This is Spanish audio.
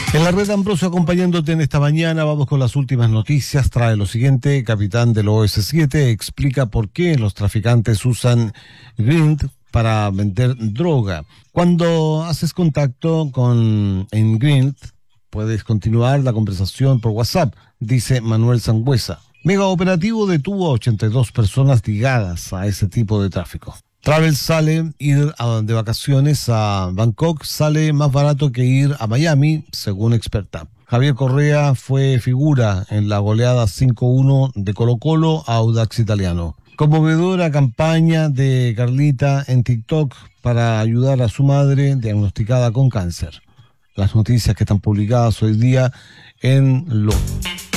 En la red Ambrosio acompañándote en esta mañana, vamos con las últimas noticias. Trae lo siguiente: capitán del OS7 explica por qué los traficantes usan Grindr para vender droga. Cuando haces contacto en Grindr, puedes continuar la conversación por WhatsApp, dice Manuel Sangüesa. Mega operativo detuvo a 82 personas ligadas a ese tipo de tráfico. Travel sale, ir de vacaciones a Bangkok sale más barato que ir a Miami, según experta. Javier Correa fue figura en la goleada 5-1 de Colo-Colo a Audax Italiano. Conmovedora campaña de Carlita en TikTok para ayudar a su madre diagnosticada con cáncer. Las noticias que están publicadas hoy día en Lo.